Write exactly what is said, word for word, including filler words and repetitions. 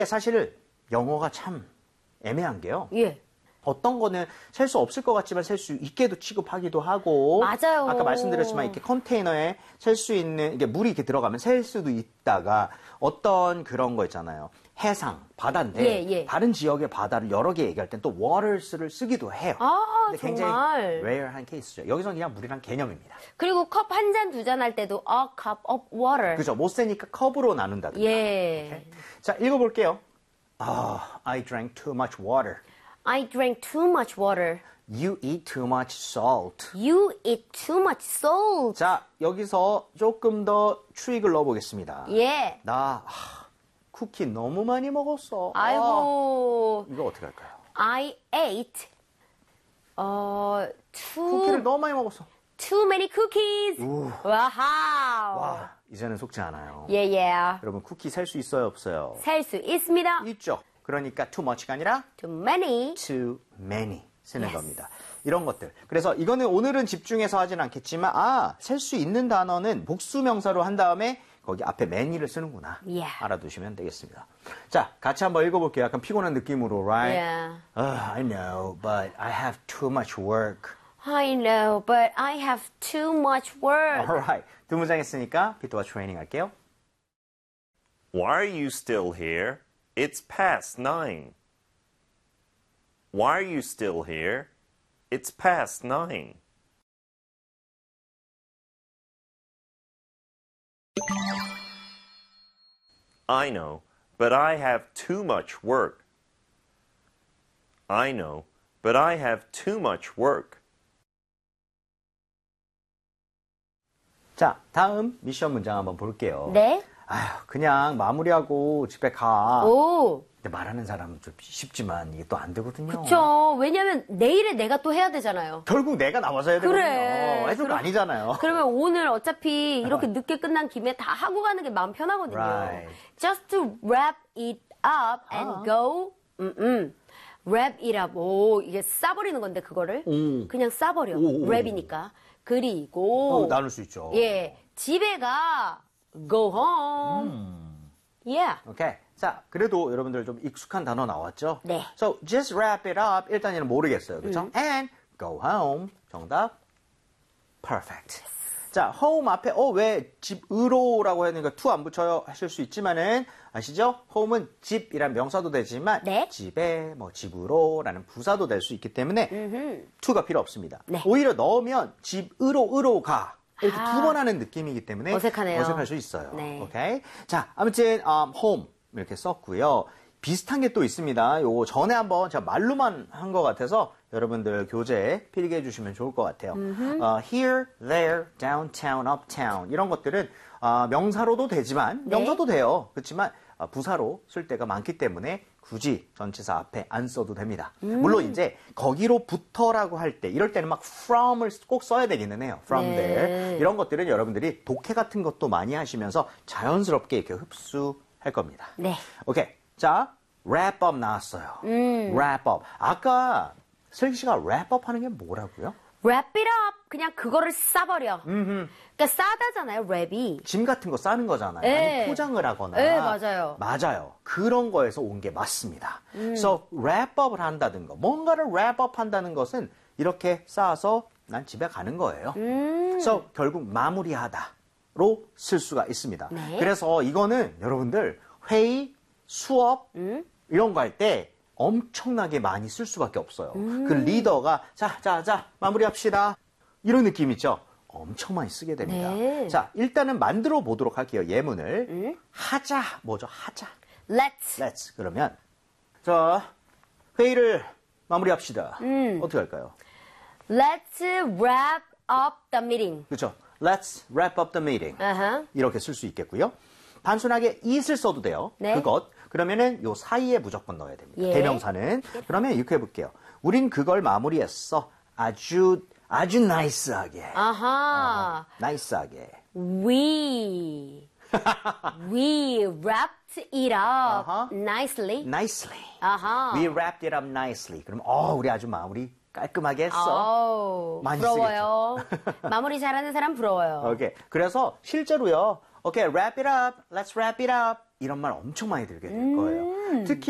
사실 영어가 참 애매한 게요. 예. 어떤 거는 셀 수 없을 것 같지만 셀 수 있게도 취급하기도 하고. 맞아요. 아까 말씀드렸지만 이렇게 컨테이너에 셀 수 있는 이게 물이 이렇게 들어가면 셀 수도 있다가 어떤 그런 거 있잖아요. 해상, 바다인데 예, 예. 다른 지역의 바다를 여러 개 얘기할 땐 또 waters를 쓰기도 해요. 아, 근데 정말. 굉장히 rare한 케이스죠. 여기서는 그냥 물이란 개념입니다. 그리고 컵 한 잔, 두 잔 할 때도 a cup of water. 그죠? 못 세니까 컵으로 나눈다든가. 예. 오케이? 자, 읽어볼게요. 아, I drank too much water. I drank too much water. You eat too much salt. You eat too much salt. 자, 여기서 조금 더 추익을 넣어보겠습니다. 예. 나 아, 쿠키 너무 많이 먹었어. 아이고. 아, 이거 어떻게 할까요? I ate 어, too, 쿠키를 너무 많이 먹었어. too many cookies. 우. 와우. 와, 이제는 속지 않아요. 예, 예. 여러분 쿠키 살 수 있어요, 없어요? 살 수 있습니다. 있죠. 그러니까 too much가 아니라 Too many. too many 쓰는 Yes. 겁니다. 이런 것들. 그래서 이거는 오늘은 집중해서 하진 않겠지만 아, 셀 수 있는 단어는 복수명사로 한 다음에 거기 앞에 many를 쓰는구나. Yeah. 알아두시면 되겠습니다. 자, 같이 한번 읽어볼게요. 약간 피곤한 느낌으로, right? Yeah. Uh, I know, but I have too much work. I know, but I have too much work. Alright. 두 문장 했으니까 비트와 트레이닝 할게요. Why are you still here? It's past nine. Why are you still here? It's past nine. I know, but I have too much work. I know, but I have too much work. 자, 다음 미션 문장 한번 볼게요. 네? 아휴, 그냥 마무리하고 집에 가. 오. 근데 말하는 사람은 좀 쉽지만 이게 또 안 되거든요. 그쵸. 왜냐면 내일에 내가 또 해야 되잖아요. 결국 내가 나와서 해야 되거든요. 그래. 해줄 거 그럼- 아니잖아요. 그러면 오늘 어차피 이렇게 늦게 끝난 김에 다 하고 가는 게 마음 편하거든요. Right. Just to wrap it up and go. 음, 음. wrap it up. 오, 이게 싸버리는 건데 그거를 오. 그냥 싸버려. 오, 오. wrap이니까. 그리고 어, 나눌 수 있죠. 예, 집에 가. go home. Yeah. 오케이. 자, 그래도 여러분들 좀 익숙한 단어 나왔죠? 네. So, just wrap it up. 일단 얘는 모르겠어요. 그렇죠? 음. And go home. 정답. Perfect. 자, home 앞에 어, 왜 집으로라고 해야 되니까 to 안 붙여요 하실 수 있지만은 아시죠? home은 집이란 명사도 되지만 네. 집에 뭐 집으로라는 부사도 될 수 있기 때문에 음흠. to가 필요 없습니다. 네. 오히려 넣으면 집으로 으로 가. 이렇게 아. 두 번 하는 느낌이기 때문에 어색하네요. 어색할 수 있어요. 네. 오케이. 자, 아무튼 um, home 이렇게 썼고요. 비슷한 게 또 있습니다. 요거 전에 한번 제가 말로만 한 것 같아서 여러분들 교재에 필기해 주시면 좋을 것 같아요. 어, here, there, downtown, uptown 이런 것들은 어, 명사로도 되지만 네. 명사도 돼요. 그렇지만 어, 부사로 쓸 때가 많기 때문에 굳이 전치사 앞에 안 써도 됩니다. 음. 물론 이제 거기로부터라고 할 때 이럴 때는 막 from을 꼭 써야 되기는 해요. from 네. there 이런 것들은 여러분들이 독해 같은 것도 많이 하시면서 자연스럽게 이렇게 흡수할 겁니다. 네. 오케이. 자, wrap up 나왔어요. 음. wrap up. 아까 슬기 씨가 wrap up 하는 게 뭐라고요? wrap it up. 그냥 그거를 싸버려. 그러니까 싸다잖아요, 랩이. 짐 같은 거 싸는 거잖아요. 네. 아니, 포장을 하거나. 네, 맞아요. 맞아요. 그런 거에서 온 게 맞습니다. 그래서 wrap up을 한다는 거. 뭔가를 wrap up 한다는 것은 이렇게 싸서 난 집에 가는 거예요. 그래서 결국 마무리하다로 쓸 수가 있습니다. 네. 그래서 이거는 여러분들 회의, 수업 이런 거 할 때 엄청나게 많이 쓸 수밖에 없어요. 그 리더가 자, 자, 자, 마무리합시다. 이런 느낌 있죠? 엄청 많이 쓰게 됩니다. 네. 자, 일단은 만들어 보도록 할게요. 예문을. 하자. 뭐죠? 하자. Let's. Let's. 그러면 자, 회의를 마무리합시다. 음. 어떻게 할까요? Let's wrap up the meeting. 그렇죠. Let's wrap up the meeting. 아하. 이렇게 쓸 수 있겠고요. 단순하게 it을 써도 돼요. 네. 그것. 그러면은 요 사이에 무조건 넣어야 됩니다. 예. 대명사는. 그러면 이렇게 해볼게요. 우린 그걸 마무리했어. 아주 아주 나이스하게. 아하. 나이스하게. We. We wrapped it up 아하. nicely. Nicely. 아하. We wrapped it up nicely. 그럼 어, 우리 아주 마무리 깔끔하게 했어. 아우, 많이 부러워요. 마무리 잘하는 사람 부러워요. 오케이. 그래서 실제로요. 오케이, wrap it up. Let's wrap it up. 이런 말 엄청 많이 들게 될 거예요. 특히